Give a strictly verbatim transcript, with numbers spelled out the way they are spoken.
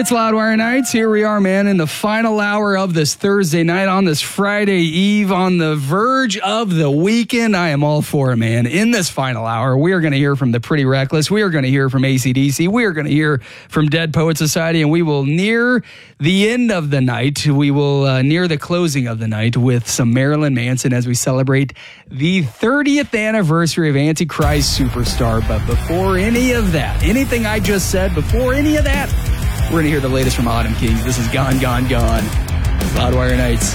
It's Loudwire Nights. Here we are, man, in the final hour of this Thursday night on this Friday Eve on the verge of the weekend. I am all for it, man. In this final hour, we are going to hear from the Pretty Reckless. We are going to hear from A C D C. We are going to hear from Dead Poet Society, and we will near the end of the night. We will uh, near the closing of the night with some Marilyn Manson as we celebrate the thirtieth anniversary of Antichrist Superstar. But before any of that, anything I just said, before any of that, we're going to hear the latest from Autumn Kings. This is Gone, Gone, Gone. Loudwire Nights.